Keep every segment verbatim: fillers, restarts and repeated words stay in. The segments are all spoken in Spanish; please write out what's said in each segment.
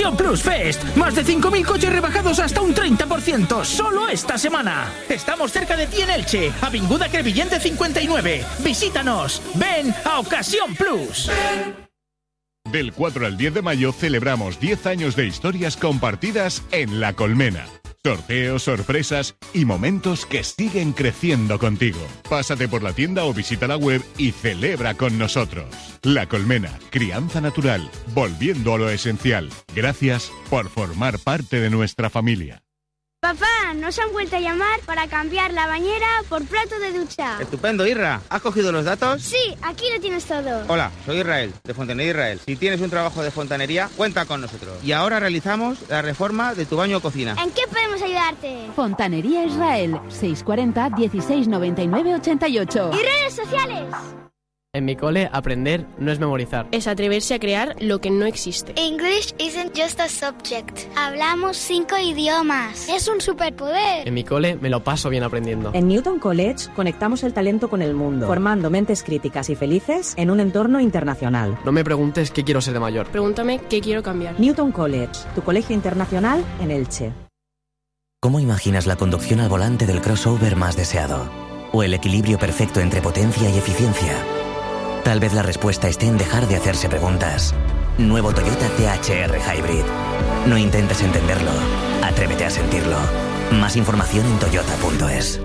Ocasión Plus Fest. Más de cinco mil coches rebajados hasta un treinta por ciento. Solo esta semana. Estamos cerca de ti en Elche. Avinguda Crevillente cincuenta y nueve. Visítanos. Ven a Ocasión Plus. Del cuatro al diez de mayo celebramos diez años de historias compartidas en La Colmena. Sorteos, sorpresas y momentos que siguen creciendo contigo. Pásate por la tienda o visita la web y celebra con nosotros. La Colmena, crianza natural, volviendo a lo esencial. Gracias por formar parte de nuestra familia. Papá, nos han vuelto a llamar para cambiar la bañera por plato de ducha. Estupendo, Irra. ¿Has cogido los datos? Sí, aquí lo tienes todo. Hola, soy Israel, de Fontanería Israel. Si tienes un trabajo de fontanería, cuenta con nosotros. Y ahora realizamos la reforma de tu baño o cocina. ¿En qué podemos ayudarte? Fontanería Israel, seiscientos cuarenta, dieciséis noventa y nueve, ochenta y ocho. ¿Y redes sociales? En mi cole, aprender no es memorizar. Es atreverse a crear lo que no existe. English isn't just a subject. Hablamos cinco idiomas. Es un superpoder. En mi cole, me lo paso bien aprendiendo. En Newton College, conectamos el talento con el mundo, formando mentes críticas y felices en un entorno internacional. No me preguntes qué quiero ser de mayor. Pregúntame qué quiero cambiar. Newton College, tu colegio internacional en Elche. ¿Cómo imaginas la conducción al volante del crossover más deseado? ¿O el equilibrio perfecto entre potencia y eficiencia? Tal vez la respuesta esté en dejar de hacerse preguntas. Nuevo Toyota T H R Hybrid. No intentes entenderlo, atrévete a sentirlo. Más información en toyota punto es.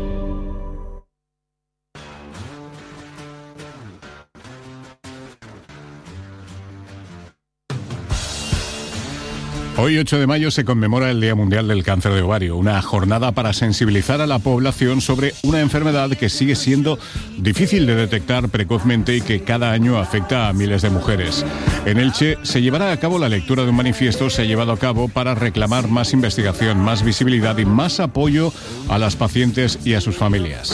Hoy, ocho de mayo, se conmemora el Día Mundial del Cáncer de Ovario, una jornada para sensibilizar a la población sobre una enfermedad que sigue siendo difícil de detectar precozmente y que cada año afecta a miles de mujeres. En Elche se llevará a cabo la lectura de un manifiesto, se ha llevado a cabo para reclamar más investigación, más visibilidad y más apoyo a las pacientes y a sus familias.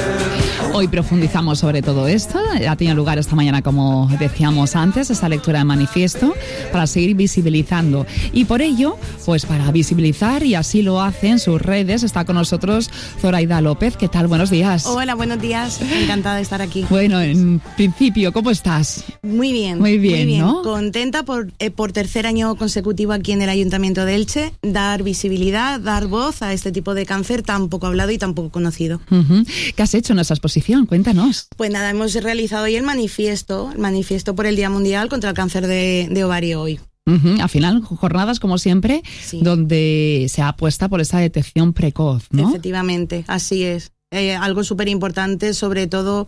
Hoy profundizamos sobre todo esto. Ha tenido lugar esta mañana, como decíamos antes, esa lectura de manifiesto para seguir visibilizando. Y por ello, pues para visibilizar, y así lo hace en sus redes, está con nosotros Zoraida López. ¿Qué tal? Buenos días. Hola, buenos días. Encantada de estar aquí. Bueno, en principio, ¿cómo estás? Muy bien. Muy bien, muy bien. ¿no? Contenta por, eh, por tercer año consecutivo aquí en el Ayuntamiento de Elche, dar visibilidad, dar voz a este tipo de cáncer tan poco hablado y tan poco conocido. Uh-huh. ¿Qué has hecho en esa exposición? Cuéntanos. Pues nada, hemos realizado hoy el manifiesto, el manifiesto por el Día Mundial contra el Cáncer de, de Ovario hoy. Uh-huh. Al final, jornadas como siempre, sí, donde se apuesta por esa detección precoz, ¿no? Efectivamente, así es. Eh, algo súper importante, sobre todo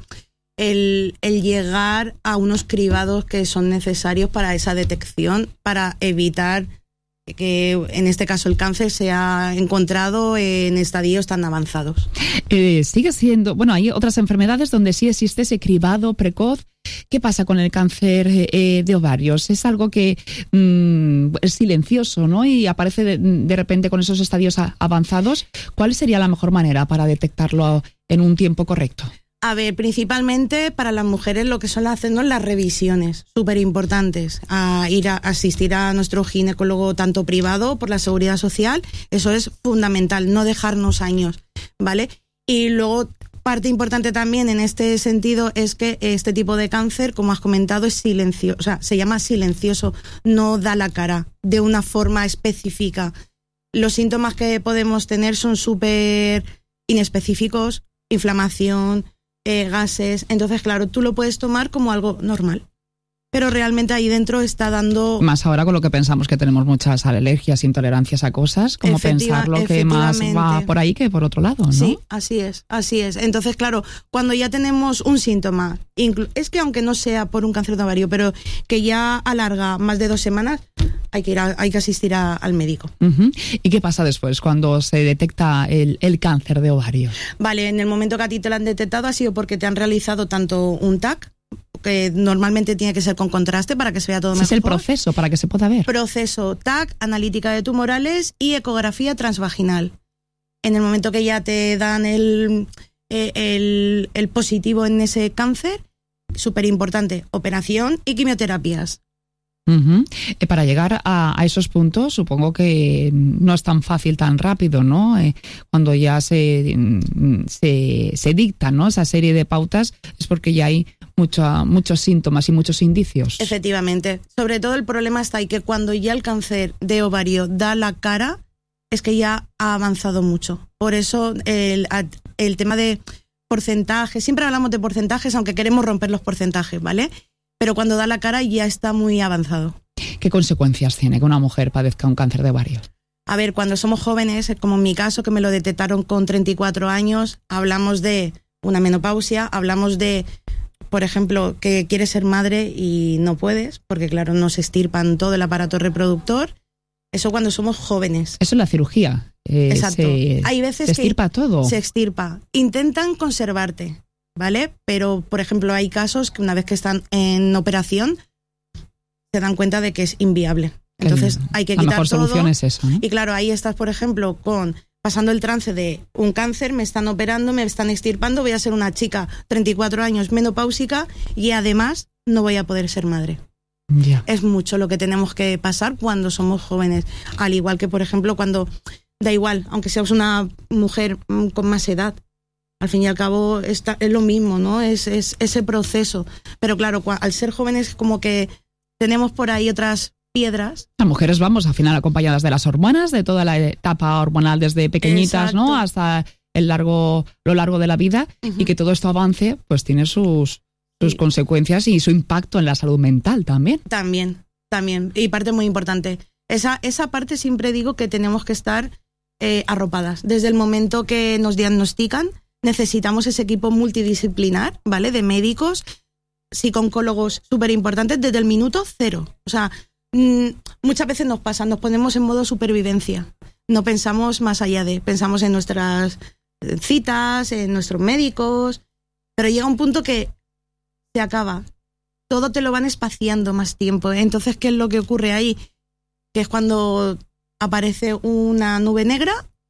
el, el llegar a unos cribados que son necesarios para esa detección, para evitar que en este caso el cáncer se ha encontrado en estadios tan avanzados. Eh, sigue siendo, bueno, hay otras enfermedades donde sí existe ese cribado precoz. ¿Qué pasa con el cáncer eh, de ovarios? Es algo que mmm, es silencioso, ¿no? Y aparece de, de repente con esos estadios a, avanzados. ¿Cuál sería la mejor manera para detectarlo en un tiempo correcto? A ver, principalmente para las mujeres lo que son hacernos las revisiones, súper importantes, a ir a asistir a nuestro ginecólogo tanto privado por la seguridad social, eso es fundamental, no dejarnos años, ¿vale? Y luego, parte importante también en este sentido es que este tipo de cáncer, como has comentado, es silencioso, o sea, se llama silencioso, no da la cara de una forma específica. Los síntomas que podemos tener son súper inespecíficos, inflamación, Eh, gases, entonces claro, tú lo puedes tomar como algo normal, pero realmente ahí dentro está dando... Más ahora con lo que pensamos que tenemos muchas alergias, intolerancias a cosas, como Efectiva, pensar lo que más va por ahí que por otro lado, ¿no? Sí, así es, así es. Entonces claro, cuando ya tenemos un síntoma, inclu- es que aunque no sea por un cáncer de ovario, pero que ya alarga más de dos semanas, hay que ir a, hay que asistir a, al médico. Uh-huh. ¿Y qué pasa después cuando se detecta el, el cáncer de ovario? Vale, en el momento que a ti te lo han detectado ha sido porque te han realizado tanto un T A C, que normalmente tiene que ser con contraste para que se vea todo mejor. Es el proceso para que se pueda ver. Proceso T A C, analítica de tumorales y ecografía transvaginal. En el momento que ya te dan el, el, el positivo en ese cáncer, súper importante, operación y quimioterapias. Uh-huh. Eh, para llegar a, a esos puntos, supongo que no es tan fácil, tan rápido, ¿no? Eh, cuando ya se, se, se dictan, ¿no?, esa serie de pautas, es porque ya hay mucho, muchos síntomas y muchos indicios. Efectivamente. Sobre todo el problema está ahí que cuando ya el cáncer de ovario da la cara, es que ya ha avanzado mucho. Por eso el, el tema de porcentajes, siempre hablamos de porcentajes, aunque queremos romper los porcentajes, ¿vale? Pero cuando da la cara ya está muy avanzado. ¿Qué consecuencias tiene que una mujer padezca un cáncer de ovario? A ver, cuando somos jóvenes, como en mi caso, que me lo detectaron con treinta y cuatro años, hablamos de una menopausia, hablamos de, por ejemplo, que quieres ser madre y no puedes, porque claro, nos estirpan todo el aparato reproductor. Eso cuando somos jóvenes. Eso es la cirugía. Eh, Exacto. Se, Hay veces se extirpa que todo. Se extirpa. Intentan conservarte, ¿vale? Pero, por ejemplo, hay casos que una vez que están en operación se dan cuenta de que es inviable. Entonces hay que quitar todo. La mejor solución es eso, ¿no? Y claro, ahí estás, por ejemplo, con pasando el trance de un cáncer, me están operando, me están extirpando, voy a ser una chica treinta y cuatro años menopáusica y además no voy a poder ser madre. Yeah. Es mucho lo que tenemos que pasar cuando somos jóvenes. Al igual que, por ejemplo, cuando, da igual, aunque seas una mujer con más edad, al fin y al cabo está, es lo mismo, ¿no? Es, es ese proceso. Pero claro, al ser jóvenes como que tenemos por ahí otras piedras. Las mujeres vamos al final acompañadas de las hormonas, de toda la etapa hormonal desde pequeñitas, Exacto. ¿no? Hasta el largo, lo largo de la vida, uh-huh. y que todo esto avance, pues tiene sus, sus sí. consecuencias y su impacto en la salud mental también. También, también. Y parte muy importante. Esa, esa parte siempre digo que tenemos que estar eh, arropadas. Desde el momento que nos diagnostican, necesitamos ese equipo multidisciplinar, ¿vale? De médicos, psicólogos súper importantes desde el minuto cero. O sea, muchas veces nos pasa, nos ponemos en modo supervivencia, no pensamos más allá de, pensamos en nuestras citas, en nuestros médicos, pero llega un punto que se acaba, todo te lo van espaciando más tiempo. Entonces, ¿qué es lo que ocurre ahí? Que es cuando aparece una nube negra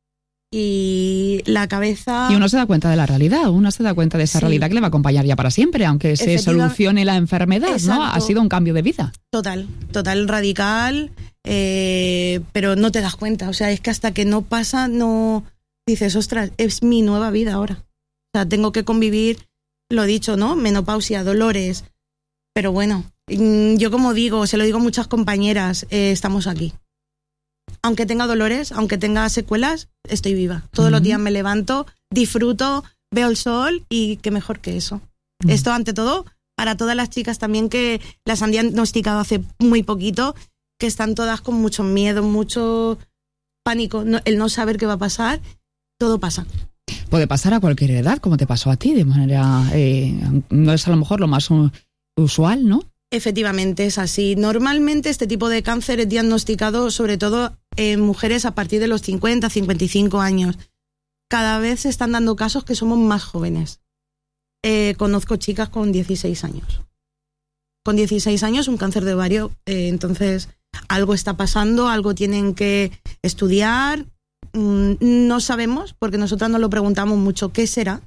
y la cabeza... Y uno se da cuenta de la realidad, uno se da cuenta de esa sí. realidad que le va a acompañar ya para siempre, aunque se solucione la enfermedad, Exacto. ¿no? Ha sido un cambio de vida. Total, total, radical, eh, pero no te das cuenta, o sea, es que hasta que no pasa, no dices, ostras, es mi nueva vida ahora. O sea, tengo que convivir, lo dicho, ¿no? Menopausia, dolores, pero bueno, yo como digo, se lo digo a muchas compañeras, eh, estamos aquí. Aunque tenga dolores, aunque tenga secuelas, estoy viva. Todos uh-huh. los días me levanto, disfruto, veo el sol y qué mejor que eso. Uh-huh. Esto, ante todo, para todas las chicas también que las han diagnosticado hace muy poquito, que están todas con mucho miedo, mucho pánico, no, el no saber qué va a pasar, todo pasa. Puede pasar a cualquier edad, como te pasó a ti, de manera... Eh, no es a lo mejor lo más uh, usual, ¿no? Efectivamente, es así. Normalmente este tipo de cáncer es diagnosticado sobre todo en mujeres a partir de los cincuenta, cincuenta y cinco años. Cada vez se están dando casos que somos más jóvenes. Eh, conozco chicas con dieciséis años. Con dieciséis años un cáncer de ovario, eh, entonces algo está pasando, algo tienen que estudiar. Mm, no sabemos, porque nosotras nos lo preguntamos mucho, ¿qué será?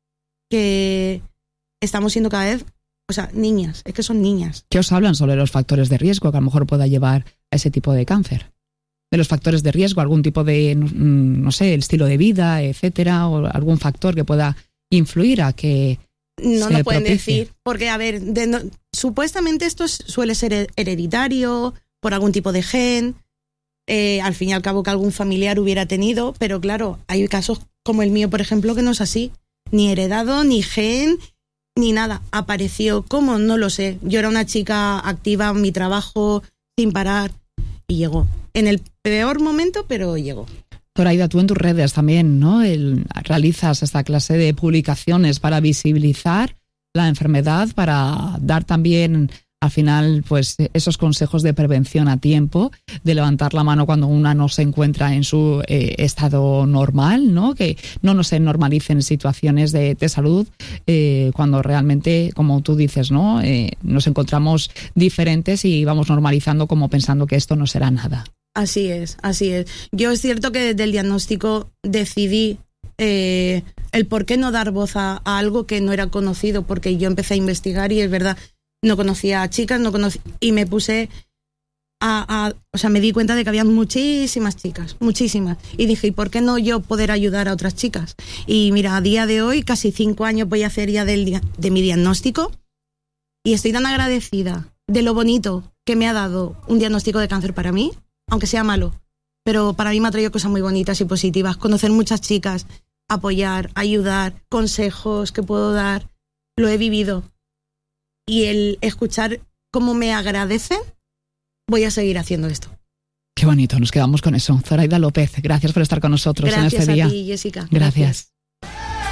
Que estamos siendo cada vez... O sea, niñas, es que son niñas. ¿Qué os hablan sobre los factores de riesgo que a lo mejor pueda llevar a ese tipo de cáncer? De los factores de riesgo, algún tipo de, no sé, el estilo de vida, etcétera, o algún factor que pueda influir a que no se nos pueden propicie. decir, porque a ver, de, no, supuestamente esto es, suele ser hereditario, por algún tipo de gen, eh, al fin y al cabo que algún familiar hubiera tenido, pero claro, hay casos como el mío, por ejemplo, que no es así, ni heredado, ni gen, ni nada, apareció, ¿cómo? No lo sé. Yo era una chica activa en mi trabajo, sin parar, y llegó. En el peor momento, pero llegó. Zoraida, tú en tus redes también, ¿no? El, realizas esta clase de publicaciones para visibilizar la enfermedad, para dar también, al final, pues esos consejos de prevención a tiempo, de levantar la mano cuando una no se encuentra en su eh, estado normal, ¿no? Que no nos se normalicen situaciones de, de salud eh, cuando realmente, como tú dices, ¿no? Eh, nos encontramos diferentes y vamos normalizando como pensando que esto no será nada. Así es, así es. Yo es cierto que desde el diagnóstico decidí eh, el por qué no dar voz a, a algo que no era conocido, porque yo empecé a investigar y es verdad, no conocía a chicas, no conocía, y me puse a, a, o sea, me di cuenta de que había muchísimas chicas, muchísimas, y dije, ¿y por qué no yo poder ayudar a otras chicas? Y mira, a día de hoy, casi cinco años voy a hacer ya del, de mi diagnóstico, Y estoy tan agradecida de lo bonito que me ha dado un diagnóstico de cáncer para mí, aunque sea malo, pero para mí me ha traído cosas muy bonitas y positivas. Conocer muchas chicas, apoyar, ayudar, consejos que puedo dar, lo he vivido. Y el escuchar cómo me agradecen, voy a seguir haciendo esto. Qué bonito, nos quedamos con eso. Zoraida López, gracias por estar con nosotros gracias en este día. Gracias a ti, Jessica. Gracias. gracias.